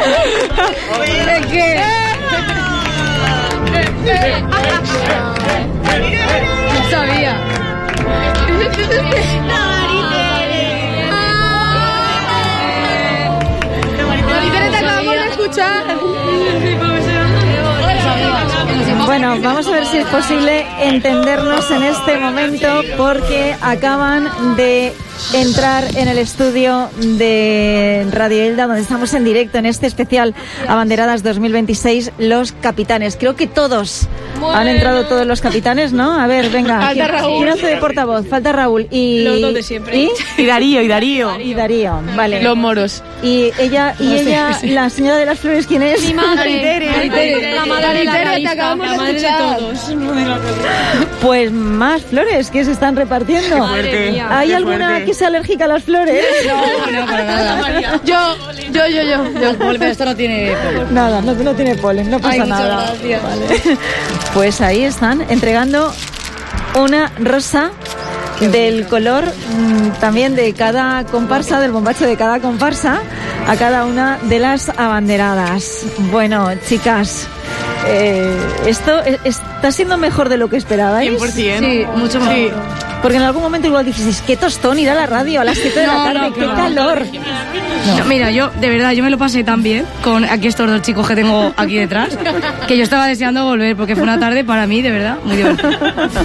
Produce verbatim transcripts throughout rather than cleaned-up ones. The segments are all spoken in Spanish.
¿De qué? No sabía. Maritere, te acabamos de escuchar. Bueno, vamos a ver si es posible entendernos en este momento, porque acaban de entrar en el estudio de Radio Elda, donde estamos en directo en este especial Abanderadas dos mil veintiséis, los capitanes. Creo que todos bueno. han entrado, todos los capitanes, ¿no? A ver, venga. Falta ¿quién, Raúl. ¿quién hace de portavoz? Falta Raúl y... Los dos de siempre. ¿Y? Y Darío, y Darío. Y Darío, vale. Los moros. Y ella, y No sé, ella sí. la señora de las flores, ¿quién es? Mi madre. Maritere, Maritere, la madre de la Maritere, te realista, acabamos la de madre de escuchar. todos. Pues más flores que se están repartiendo. Madre mía. ¿Hay Qué alguna fuerte. que sea alérgica a las flores? No, no, para nada. Yo, yo, yo, yo. yo. Pero esto no tiene... Nada, no, no tiene polen, no pasa Ay, muchas nada. gracias. Vale. Pues ahí están entregando una rosa del color mmm, también de cada comparsa, del bombacho de cada comparsa, a cada una de las abanderadas. Bueno, chicas, eh, esto es- está siendo mejor de lo que esperabais. cien por ciento. Sí, mucho mejor. Sí. Porque en algún momento igual dices, qué tostón ir a la radio a las siete de la No, tarde, no, qué no. calor. No, mira, yo, de verdad, yo me lo pasé tan bien con aquí estos dos chicos que tengo aquí detrás, que yo estaba deseando volver, porque fue una tarde para mí, de verdad, muy divertida.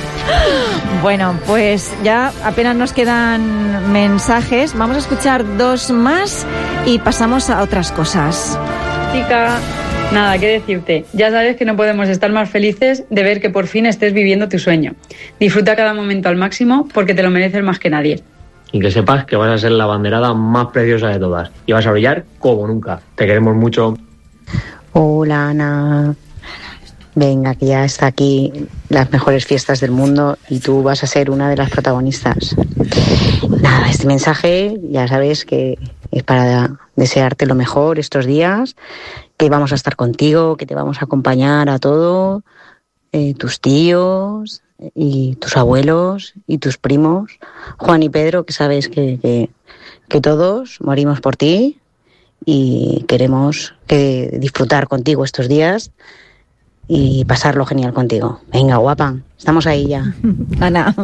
Bueno, pues ya apenas nos quedan mensajes. Vamos a escuchar dos más y pasamos a otras cosas. Chica, nada, qué decirte. Ya sabes que no podemos estar más felices de ver que por fin estés viviendo tu sueño. Disfruta cada momento al máximo porque te lo mereces más que nadie. Y que sepas que vas a ser la abanderada más preciosa de todas. Y vas a brillar como nunca. Te queremos mucho. Hola, Ana. Venga, que ya está aquí las mejores fiestas del mundo y tú vas a ser una de las protagonistas. Nada, este mensaje ya sabes que es para desearte lo mejor estos días, que vamos a estar contigo, que te vamos a acompañar a todo, eh, tus tíos y tus abuelos y tus primos, Juan y Pedro, que sabes que, que, que todos morimos por ti y queremos que disfrutar contigo estos días y pasarlo genial contigo. Venga, guapa, estamos ahí ya. Ana.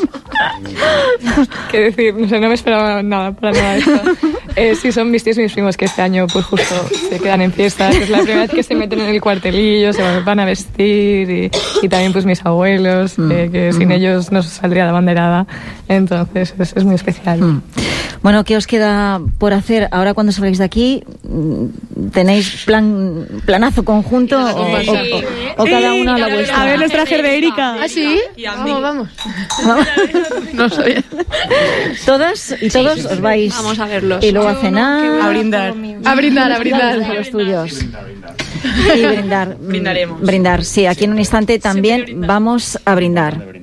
¿Qué decir? No sé, no me esperaba nada, para nada esto. Eh, sí, son mis tíos y mis primos que este año pues justo se quedan en fiestas. Es la primera vez que se meten en el cuartelillo, se van a vestir y, y también pues mis abuelos, eh, que sin ellos no saldría de abanderada. Entonces es, es muy especial. Mm. Bueno, ¿qué os queda por hacer ahora cuando salgáis de aquí? ¿Tenéis plan planazo conjunto o, o- o- o cada uno a la vuestra? A ver los trajes de Erika. ¿Ah, sí? Y Andy. Vamos, vamos. No sabía. Todas y todos os vais Vamos a verlos. y luego a cenar, A brindar. A brindar, a a brindar. los tuyos y brindar. Brindaremos. Brindar, sí. Aquí en un instante también vamos a brindar.